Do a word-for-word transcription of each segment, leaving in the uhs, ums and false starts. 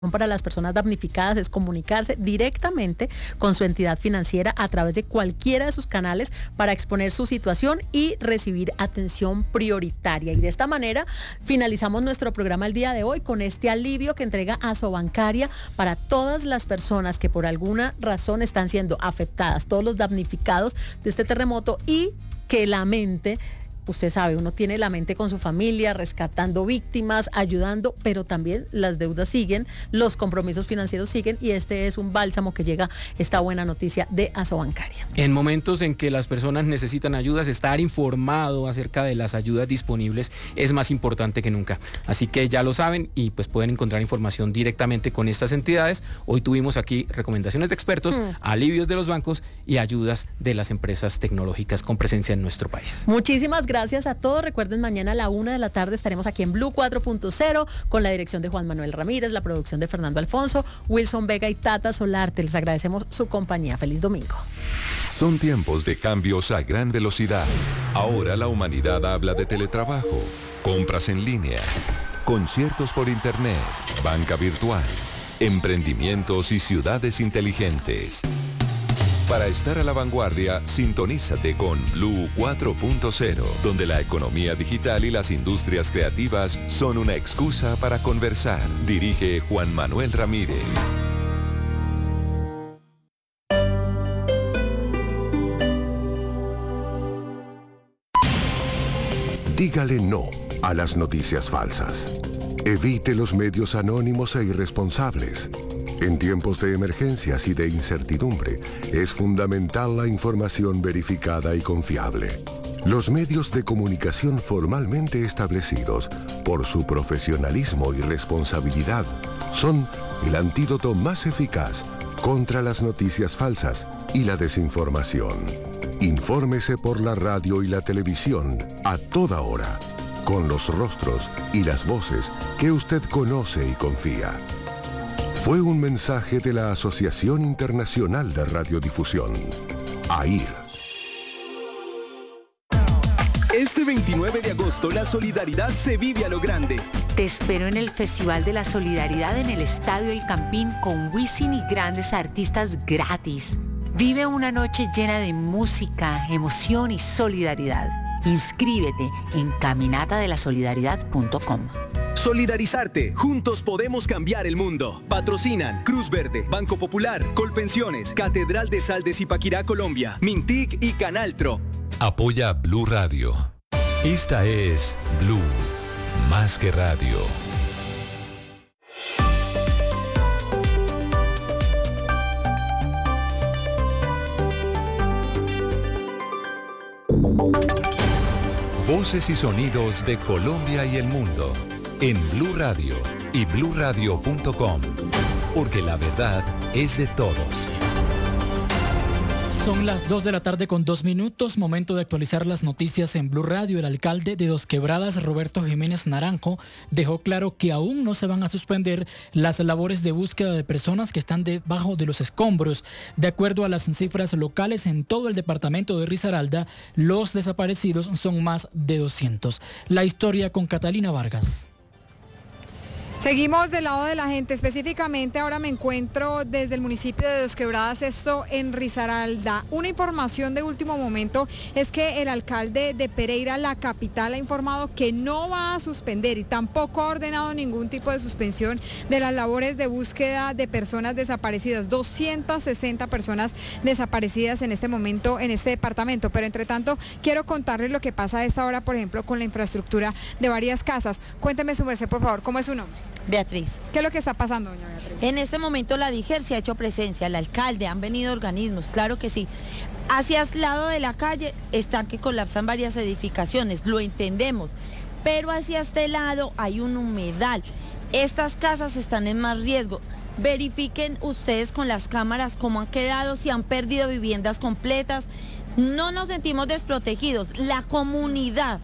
para las personas damnificadas es comunicarse directamente con su entidad financiera a través de cualquiera de sus canales para exponer su situación y recibir atención prioritaria. Y de esta manera finalizamos nuestro programa el día de hoy con este alivio que entrega Asobancaria para todas las personas que por alguna razón están siendo afectadas, todos los damnificados de este terremoto y que la mente... Usted sabe, uno tiene la mente con su familia, rescatando víctimas, ayudando, pero también las deudas siguen, los compromisos financieros siguen y este es un bálsamo que llega esta buena noticia de Asobancaria. En momentos en que las personas necesitan ayudas, estar informado acerca de las ayudas disponibles es más importante que nunca. Así que ya lo saben y pues pueden encontrar información directamente con estas entidades. Hoy tuvimos aquí recomendaciones de expertos, hmm. alivios de los bancos y ayudas de las empresas tecnológicas con presencia en nuestro país. Muchísimas gracias. Gracias a todos. Recuerden, mañana a la una de la tarde estaremos aquí en Blue cuatro punto cero con la dirección de Juan Manuel Ramírez, la producción de Fernando Alfonso, Wilson Vega y Tata Solarte. Les agradecemos su compañía. Feliz domingo. Son tiempos de cambios a gran velocidad. Ahora la humanidad habla de teletrabajo, compras en línea, conciertos por internet, banca virtual, emprendimientos y ciudades inteligentes. Para estar a la vanguardia, sintonízate con Blue cuatro punto cero, donde la economía digital y las industrias creativas son una excusa para conversar. Dirige Juan Manuel Ramírez. Dígale no a las noticias falsas. Evite los medios anónimos e irresponsables. En tiempos de emergencias y de incertidumbre, es fundamental la información verificada y confiable. Los medios de comunicación formalmente establecidos, por su profesionalismo y responsabilidad, son el antídoto más eficaz contra las noticias falsas y la desinformación. Infórmese por la radio y la televisión a toda hora, con los rostros y las voces que usted conoce y confía. Fue un mensaje de la Asociación Internacional de Radiodifusión, A I R. Este veintinueve de agosto la solidaridad se vive a lo grande. Te espero en el Festival de la Solidaridad en el Estadio El Campín con Wisin y grandes artistas gratis. Vive una noche llena de música, emoción y solidaridad. Inscríbete en caminata de la solidaridad punto com. Solidarizarte. Juntos podemos cambiar el mundo. Patrocinan Cruz Verde, Banco Popular, Colpensiones, Catedral de Sal de Zipaquirá, Colombia, Mintic y Canaltro. Apoya Blue Radio. Esta es Blue, más que radio. Voces y sonidos de Colombia y el mundo en Blue Radio y blue radio punto com, porque la verdad es de todos. Son las dos de la tarde con dos minutos, momento de actualizar las noticias en Blue Radio. El alcalde de Dos Quebradas, Roberto Jiménez Naranjo, dejó claro que aún no se van a suspender las labores de búsqueda de personas que están debajo de los escombros. De acuerdo a las cifras locales, en todo el departamento de Risaralda, los desaparecidos son más de doscientos. La historia con Catalina Vargas. Seguimos del lado de la gente, específicamente ahora me encuentro desde el municipio de Dos Quebradas, esto en Risaralda. Una información de último momento es que el alcalde de Pereira, la capital, ha informado que no va a suspender y tampoco ha ordenado ningún tipo de suspensión de las labores de búsqueda de personas desaparecidas. doscientas sesenta personas desaparecidas en este momento en este departamento, pero entre tanto quiero contarles lo que pasa a esta hora, por ejemplo, con la infraestructura de varias casas. Cuénteme su merced, por favor, ¿cómo es su nombre? Beatriz. ¿Qué es lo que está pasando, doña Beatriz? En este momento la DIGER se ha hecho presencia, el alcalde, han venido organismos, claro que sí. Hacia el lado de la calle están que colapsan varias edificaciones, lo entendemos, pero hacia este lado hay un humedal. Estas casas están en más riesgo. Verifiquen ustedes con las cámaras cómo han quedado, si han perdido viviendas completas. No nos sentimos desprotegidos, la comunidad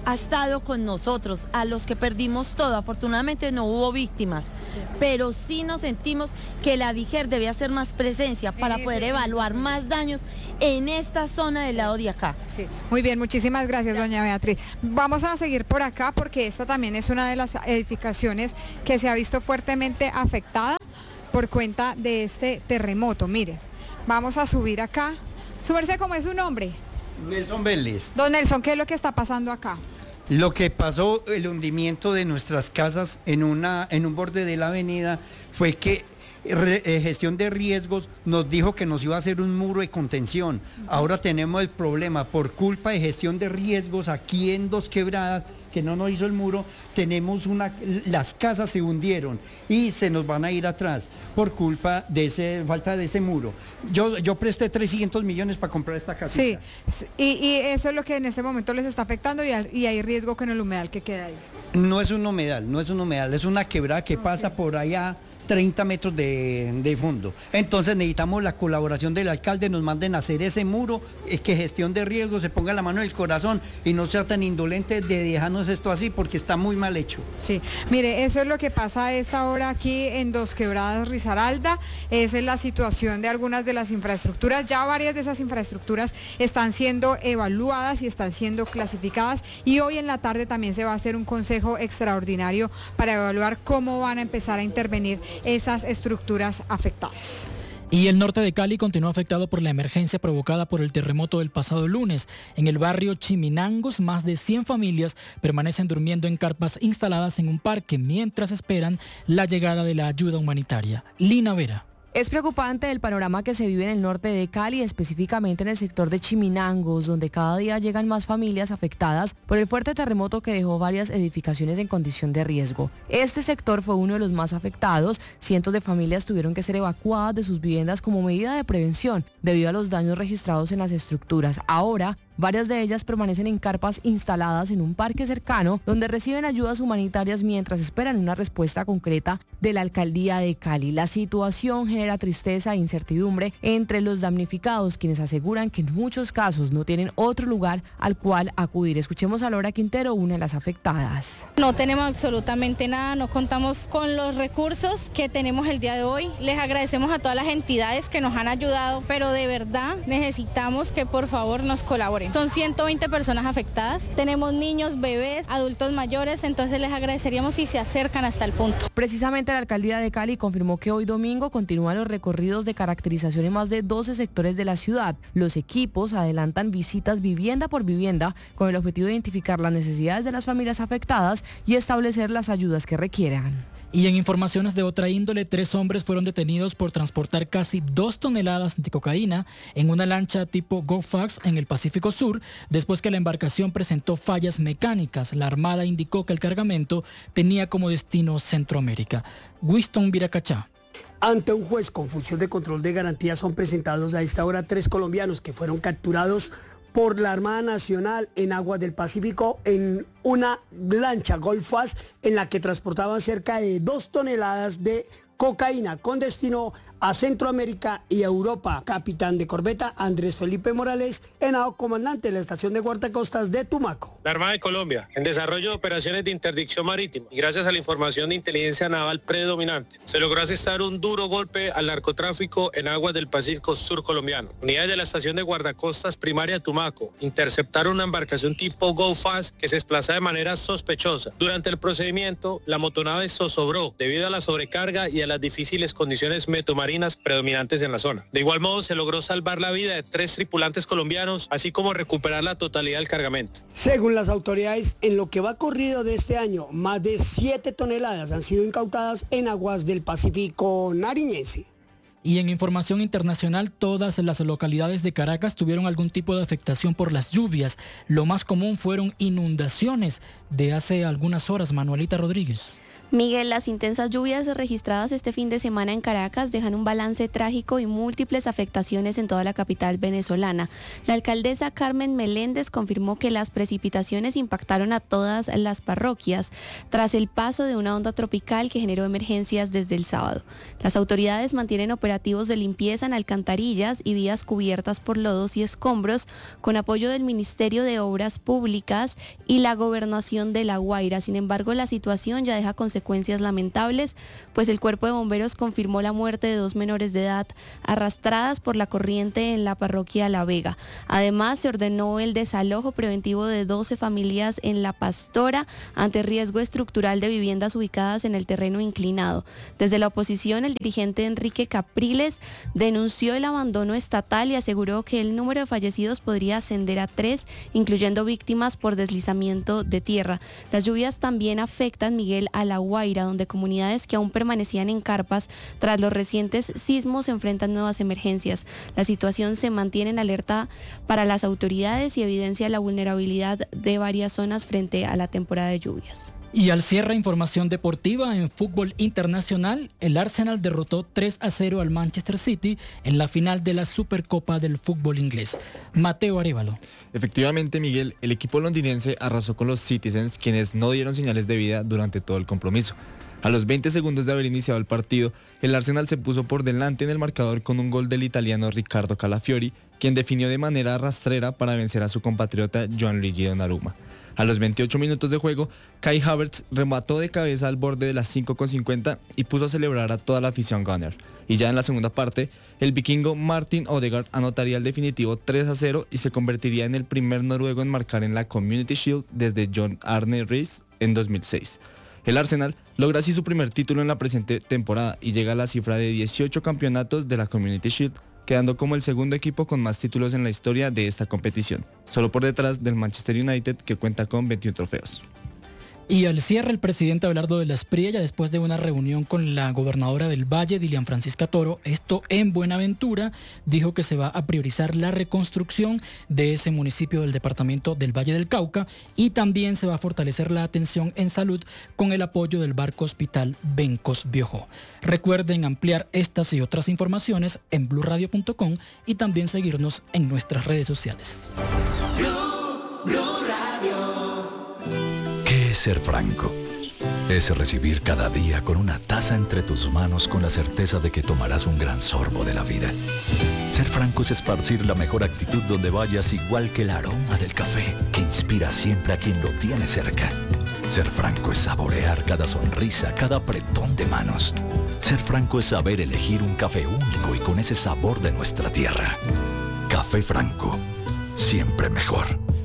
ha estado con nosotros, a los que perdimos todo. Afortunadamente no hubo víctimas, sí. pero sí nos sentimos que la DIGER debe hacer más presencia para poder evaluar más daños en esta zona del lado de acá. Sí. Muy bien, muchísimas gracias, doña Beatriz. Vamos a seguir por acá porque esta también es una de las edificaciones que se ha visto fuertemente afectada por cuenta de este terremoto. Mire, vamos a subir acá. Su merced, ¿cómo es su nombre? Nelson Vélez. Don Nelson, ¿qué es lo que está pasando acá? Lo que pasó, el hundimiento de nuestras casas en, una, en un borde de la avenida, fue que Re, eh, gestión de riesgos nos dijo que nos iba a hacer un muro de contención. Ahora tenemos el problema por culpa de gestión de riesgos aquí en Dos Quebradas, que no nos hizo el muro, tenemos una, las casas se hundieron y se nos van a ir atrás por culpa de ese, falta de ese muro. Yo, yo presté trescientos millones para comprar esta casita. Sí, y, y eso es lo que en este momento les está afectando y, y hay riesgo con el humedal que queda ahí. No es un humedal, no es un humedal, es una quebrada que okay. pasa por allá treinta metros de, de fondo. Entonces necesitamos la colaboración del alcalde, nos manden a hacer ese muro, es que gestión de riesgo se ponga la mano en el corazón y no sea tan indolente de dejarnos esto así porque está muy mal hecho. Sí, mire, eso es lo que pasa a esta hora aquí en Dos Quebradas, Risaralda. Esa es la situación de algunas de las infraestructuras. Ya varias de esas infraestructuras están siendo evaluadas y están siendo clasificadas y hoy en la tarde también se va a hacer un consejo extraordinario para evaluar cómo van a empezar a intervenir esas estructuras afectadas. Y el norte de Cali continúa afectado por la emergencia provocada por el terremoto del pasado lunes. En el barrio Chiminangos, más de cien familias permanecen durmiendo en carpas instaladas en un parque mientras esperan la llegada de la ayuda humanitaria. Lina Vera. Es preocupante el panorama que se vive en el norte de Cali, específicamente en el sector de Chiminangos, donde cada día llegan más familias afectadas por el fuerte terremoto que dejó varias edificaciones en condición de riesgo. Este sector fue uno de los más afectados. Cientos de familias tuvieron que ser evacuadas de sus viviendas como medida de prevención debido a los daños registrados en las estructuras. Ahora, varias de ellas permanecen en carpas instaladas en un parque cercano donde reciben ayudas humanitarias mientras esperan una respuesta concreta de la alcaldía de Cali. La situación genera tristeza e incertidumbre entre los damnificados, quienes aseguran que en muchos casos no tienen otro lugar al cual acudir. Escuchemos a Laura Quintero, una de las afectadas. No tenemos absolutamente nada, no contamos con los recursos que tenemos el día de hoy. Les agradecemos a todas las entidades que nos han ayudado, pero de verdad necesitamos que por favor nos colaboren. Son ciento veinte personas afectadas, tenemos niños, bebés, adultos mayores, entonces les agradeceríamos si se acercan hasta el punto. Precisamente la alcaldía de Cali confirmó que hoy domingo continúan los recorridos de caracterización en más de doce sectores de la ciudad. Los equipos adelantan visitas vivienda por vivienda con el objetivo de identificar las necesidades de las familias afectadas y establecer las ayudas que requieran. Y en informaciones de otra índole, tres hombres fueron detenidos por transportar casi dos toneladas de cocaína en una lancha tipo GoFax en el Pacífico Sur, después que la embarcación presentó fallas mecánicas. La Armada indicó que el cargamento tenía como destino Centroamérica. Winston Viracachá. Ante un juez con función de control de garantías son presentados a esta hora tres colombianos que fueron capturados por la Armada Nacional en aguas del Pacífico en una lancha Golfas en la que transportaban cerca de dos toneladas de cocaína con destino a Centroamérica y Europa. Capitán de corbeta Andrés Felipe Morales, enao comandante de la estación de guardacostas de Tumaco. La Armada de Colombia, en desarrollo de operaciones de interdicción marítima y gracias a la información de inteligencia naval predominante, se logró asestar un duro golpe al narcotráfico en aguas del Pacífico Sur colombiano. Unidades de la estación de guardacostas primaria Tumaco interceptaron una embarcación tipo GoFast que se desplaza de manera sospechosa. Durante el procedimiento, la motonave zozobró debido a la sobrecarga y a las difíciles condiciones metomarinas predominantes en la zona. De igual modo, se logró salvar la vida de tres tripulantes colombianos, así como recuperar la totalidad del cargamento. Según las autoridades, en lo que va corrido de este año, más de siete toneladas han sido incautadas en aguas del Pacífico nariñense. Y en información internacional, todas las localidades de Caracas tuvieron algún tipo de afectación por las lluvias. Lo más común fueron inundaciones de hace algunas horas. Manuelita Rodríguez. Miguel, las intensas lluvias registradas este fin de semana en Caracas dejan un balance trágico y múltiples afectaciones en toda la capital venezolana. La alcaldesa Carmen Meléndez confirmó que las precipitaciones impactaron a todas las parroquias tras el paso de una onda tropical que generó emergencias desde el sábado. Las autoridades mantienen operativos de limpieza en alcantarillas y vías cubiertas por lodos y escombros con apoyo del Ministerio de Obras Públicas y la Gobernación de La Guaira. Sin embargo, la situación ya deja consecuencias consecuencias lamentables, pues el cuerpo de bomberos confirmó la muerte de dos menores de edad arrastradas por la corriente en la parroquia La Vega. Además, se ordenó el desalojo preventivo de doce familias en La Pastora ante riesgo estructural de viviendas ubicadas en el terreno inclinado. Desde la oposición, el dirigente Enrique Capriles denunció el abandono estatal y aseguró que el número de fallecidos podría ascender a tres, incluyendo víctimas por deslizamiento de tierra. Las lluvias también afectan, Miguel, a La Guaira, donde comunidades que aún permanecían en carpas tras los recientes sismos enfrentan nuevas emergencias. La situación se mantiene en alerta para las autoridades y evidencia la vulnerabilidad de varias zonas frente a la temporada de lluvias. Y al cierre, información deportiva en fútbol internacional, el Arsenal derrotó tres a cero al Manchester City en la final de la Supercopa del fútbol inglés. Mateo Arévalo. Efectivamente, Miguel, el equipo londinense arrasó con los Citizens, quienes no dieron señales de vida durante todo el compromiso. A los veinte segundos de haber iniciado el partido, el Arsenal se puso por delante en el marcador con un gol del italiano Riccardo Calafiori, quien definió de manera rastrera para vencer a su compatriota Gianluigi Donnarumma. A los veintiocho minutos de juego, Kai Havertz remató de cabeza al borde de las cinco con cincuenta y puso a celebrar a toda la afición Gunner. Y ya en la segunda parte, el vikingo Martin Odegaard anotaría el definitivo tres a cero y se convertiría en el primer noruego en marcar en la Community Shield desde John Arne Riis en dos mil seis. El Arsenal logra así su primer título en la presente temporada y llega a la cifra de dieciocho campeonatos de la Community Shield, quedando como el segundo equipo con más títulos en la historia de esta competición, solo por detrás del Manchester United, que cuenta con veintiún trofeos. Y al cierre, el presidente Abelardo de la Espriella, después de una reunión con la gobernadora del Valle, Dilian Francisca Toro, esto en Buenaventura, dijo que se va a priorizar la reconstrucción de ese municipio del departamento del Valle del Cauca y también se va a fortalecer la atención en salud con el apoyo del Barco Hospital Bencos Biojó. Recuerden ampliar estas y otras informaciones en blue radio punto com y también seguirnos en nuestras redes sociales. Blue, Blue Radio. ¿Qué es ser franco? Es recibir cada día con una taza entre tus manos con la certeza de que tomarás un gran sorbo de la vida. Ser franco es esparcir la mejor actitud donde vayas, igual que el aroma del café que inspira siempre a quien lo tiene cerca. Ser franco es saborear cada sonrisa, cada apretón de manos. Ser franco es saber elegir un café único y con ese sabor de nuestra tierra. Café Franco, siempre mejor.